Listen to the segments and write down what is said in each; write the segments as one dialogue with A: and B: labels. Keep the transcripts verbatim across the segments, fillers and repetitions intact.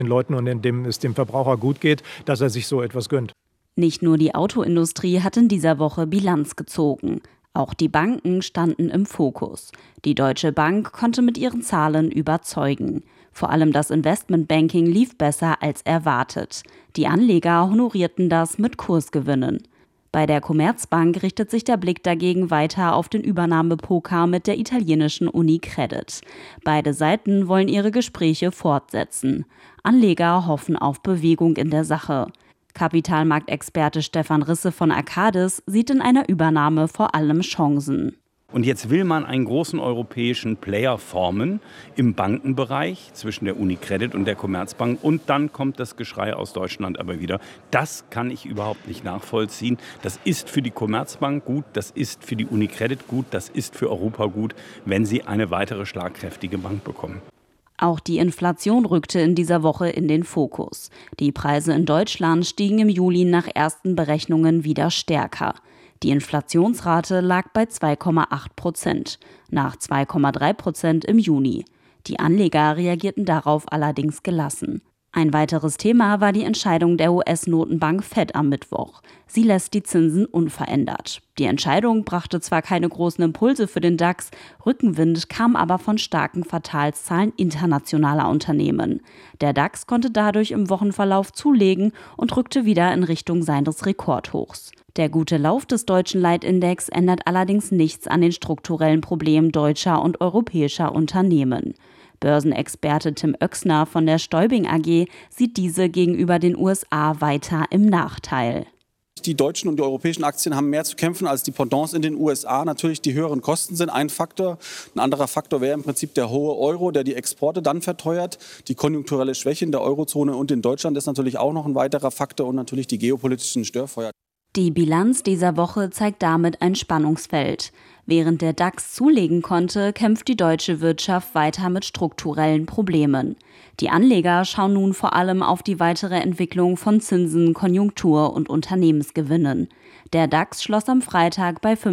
A: den Leuten und indem es dem Verbraucher gut geht, dass er sich so etwas gönnt.
B: Nicht nur die Autoindustrie hat in dieser Woche Bilanz gezogen. Auch die Banken standen im Fokus. Die Deutsche Bank konnte mit ihren Zahlen überzeugen. Vor allem das Investmentbanking lief besser als erwartet. Die Anleger honorierten das mit Kursgewinnen. Bei der Commerzbank richtet sich der Blick dagegen weiter auf den Übernahmepoker mit der italienischen UniCredit. Beide Seiten wollen ihre Gespräche fortsetzen. Anleger hoffen auf Bewegung in der Sache. Kapitalmarktexperte Stefan Risse von Arcadis sieht in einer Übernahme vor allem Chancen.
C: Und jetzt will man einen großen europäischen Player formen im Bankenbereich zwischen der UniCredit und der Commerzbank. Und dann kommt das Geschrei aus Deutschland aber wieder. Das kann ich überhaupt nicht nachvollziehen. Das ist für die Commerzbank gut, das ist für die UniCredit gut, das ist für Europa gut, wenn sie eine weitere schlagkräftige Bank bekommen.
B: Auch die Inflation rückte in dieser Woche in den Fokus. Die Preise in Deutschland stiegen im Juli nach ersten Berechnungen wieder stärker. Die Inflationsrate lag bei zwei Komma acht Prozent, nach zwei Komma drei Prozent im Juni. Die Anleger reagierten darauf allerdings gelassen. Ein weiteres Thema war die Entscheidung der U S-Notenbank Fed am Mittwoch. Sie lässt die Zinsen unverändert. Die Entscheidung brachte zwar keine großen Impulse für den DAX, Rückenwind kam aber von starken Quartalszahlen internationaler Unternehmen. Der DAX konnte dadurch im Wochenverlauf zulegen und rückte wieder in Richtung seines Rekordhochs. Der gute Lauf des deutschen Leitindex ändert allerdings nichts an den strukturellen Problemen deutscher und europäischer Unternehmen. Börsenexperte Tim Oechsner von der Stäubing A G sieht diese gegenüber den U S A weiter im Nachteil.
D: Die deutschen und die europäischen Aktien haben mehr zu kämpfen als die Pendants in den U S A. Natürlich die höheren Kosten sind ein Faktor. Ein anderer Faktor wäre im Prinzip der hohe Euro, der die Exporte dann verteuert. Die konjunkturelle Schwäche in der Eurozone und in Deutschland ist natürlich auch noch ein weiterer Faktor und natürlich die geopolitischen Störfeuer.
B: Die Bilanz dieser Woche zeigt damit ein Spannungsfeld. Während der DAX zulegen konnte, kämpft die deutsche Wirtschaft weiter mit strukturellen Problemen. Die Anleger schauen nun vor allem auf die weitere Entwicklung von Zinsen, Konjunktur und Unternehmensgewinnen. Der DAX schloss am Freitag bei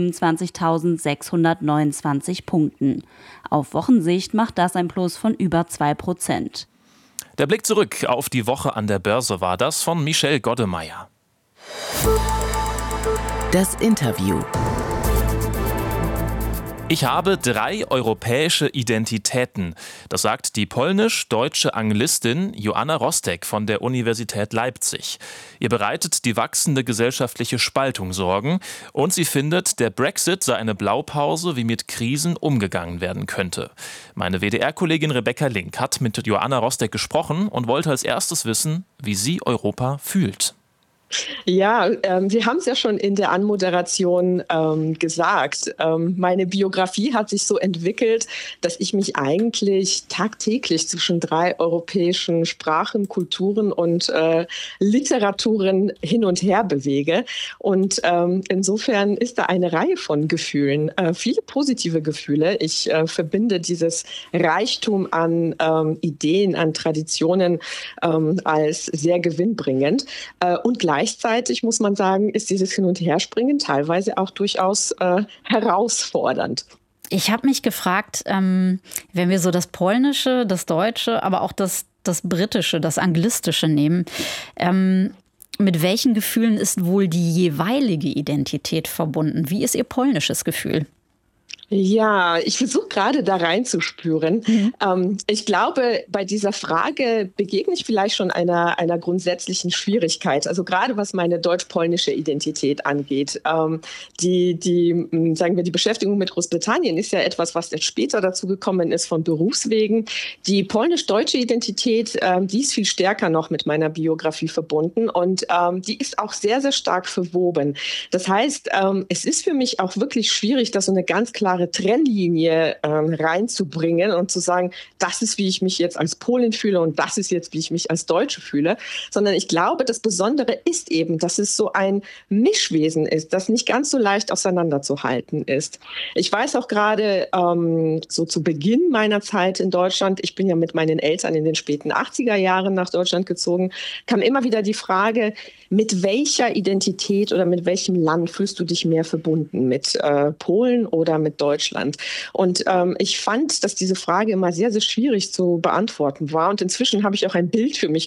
B: fünfundzwanzigtausendsechshundertneunundzwanzig Punkten. Auf Wochensicht macht das ein Plus von über zwei Prozent.
E: Der Blick zurück auf die Woche an der Börse war das von Michel Goddemeyer.
F: Das Interview.
E: Ich habe drei europäische Identitäten. Das sagt die polnisch-deutsche Anglistin Joanna Rostek von der Universität Leipzig. Ihr bereitet die wachsende gesellschaftliche Spaltung Sorgen und sie findet, der Brexit sei eine Blaupause, wie mit Krisen umgegangen werden könnte. Meine W D R-Kollegin Rebecca Link hat mit Joanna Rostek gesprochen und wollte als erstes wissen, wie sie Europa fühlt.
G: Ja, ähm, Sie haben es ja schon in der Anmoderation ähm, gesagt. Ähm, meine Biografie hat sich so entwickelt, dass ich mich eigentlich tagtäglich zwischen drei europäischen Sprachen, Kulturen und äh, Literaturen hin und her bewege. Und ähm, insofern ist da eine Reihe von Gefühlen, äh, viele positive Gefühle. Ich äh, verbinde dieses Reichtum an ähm, Ideen, an Traditionen ähm, als sehr gewinnbringend äh, und gleichzeitig Gleichzeitig muss man sagen, ist dieses Hin- und Herspringen teilweise auch durchaus äh, herausfordernd.
H: Ich habe mich gefragt, ähm, wenn wir so das Polnische, das Deutsche, aber auch das, das Britische, das Anglistische nehmen, ähm, mit welchen Gefühlen ist wohl die jeweilige Identität verbunden? Wie ist Ihr polnisches Gefühl?
G: Ja, ich versuche gerade da reinzuspüren. Mhm. Ähm, ich glaube, bei dieser Frage begegne ich vielleicht schon einer, einer grundsätzlichen Schwierigkeit. Also gerade was meine deutsch-polnische Identität angeht. Ähm, die, die, sagen wir, die Beschäftigung mit Großbritannien ist ja etwas, was jetzt später dazu gekommen ist von Berufswegen. Die polnisch-deutsche Identität, ähm, die ist viel stärker noch mit meiner Biografie verbunden und ähm, die ist auch sehr, sehr stark verwoben. Das heißt, ähm, es ist für mich auch wirklich schwierig, dass so eine ganz klare Trennlinie ähm, reinzubringen und zu sagen, das ist, wie ich mich jetzt als Polin fühle und das ist jetzt, wie ich mich als Deutsche fühle, sondern ich glaube, das Besondere ist eben, dass es so ein Mischwesen ist, das nicht ganz so leicht auseinanderzuhalten ist. Ich weiß auch gerade ähm, so zu Beginn meiner Zeit in Deutschland, ich bin ja mit meinen Eltern in den späten achtziger Jahren nach Deutschland gezogen, kam immer wieder die Frage, mit welcher Identität oder mit welchem Land fühlst du dich mehr verbunden? Mit äh, Polen oder mit Deutschland? Deutschland? Und ähm, ich fand, dass diese Frage immer sehr, sehr schwierig zu beantworten war. Und inzwischen habe ich auch ein Bild für mich